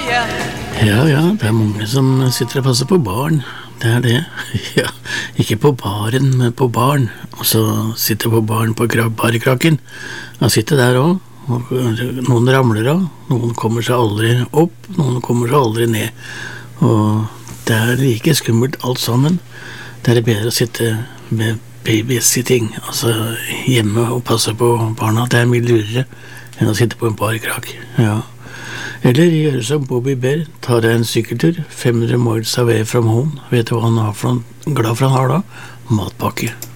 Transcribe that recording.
Ja, det er mange som sitter og passer på barn. Det er det. Ja, ikke på baren, men på barn. Og så sitter på barn på barkrakken. Han sitter der også. Og noen ramler av. Noen kommer seg aldri opp. Noen kommer seg aldri ned. Og det er like skummelt alt sammen. Det er bedre å sitte med babysitting, altså hjemme og passe på barna. Det er mye lurere enn å sitte på en barkrakk. Ja. Eller gjøre som Bobby Bear, ta deg en sykkeltur, 500 miles away from home. Vet du hva han har glad for han har da? Matpakke.